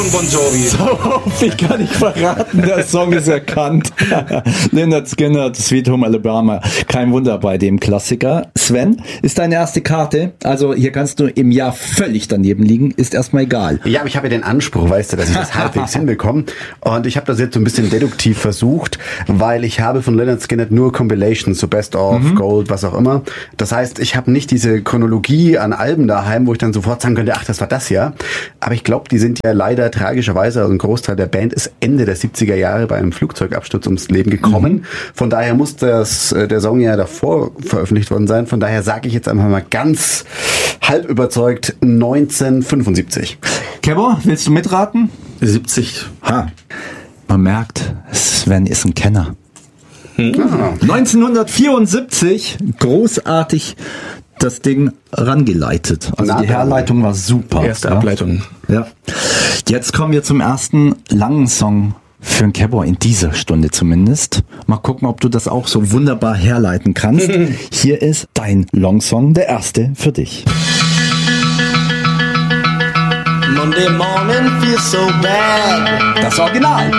Bon Jovi. So viel kann ich verraten, der Song ist erkannt. Lynyrd Skynyrd, Sweet Home Alabama. Kein Wunder bei dem Klassiker. Sven, ist deine erste Karte, also hier kannst du im Jahr völlig daneben liegen, ist erstmal egal. Ja, aber ich habe ja den Anspruch, weißt du, dass ich das halbwegs hinbekomme. Und ich habe das jetzt so ein bisschen deduktiv versucht, weil ich habe von Lynyrd Skynyrd nur Compilations, so Best of, Gold, was auch immer. Das heißt, ich habe nicht diese Chronologie an Alben daheim, wo ich dann sofort sagen könnte, ach, das war das ja. Aber ich glaube, die sind ja leider tragischerweise, also ein Großteil der Band ist Ende der 70er Jahre bei einem Flugzeugabsturz ums Leben gekommen. Von daher muss der Song ja davor veröffentlicht worden sein. Von daher sage ich jetzt einfach mal ganz halb überzeugt 1975. Kebo, willst du mitraten? 70. Man merkt, Sven ist ein Kenner. 1974, großartig das Ding rangeleitet. Also die Herleitung war super. Erste Ableitung. Ja. Jetzt kommen wir zum ersten langen Song für einen Kebo in dieser Stunde zumindest. Mal gucken, ob du das auch so wunderbar herleiten kannst. Hier ist dein Longsong, der erste für dich. Monday morning feels so bad. Das Original.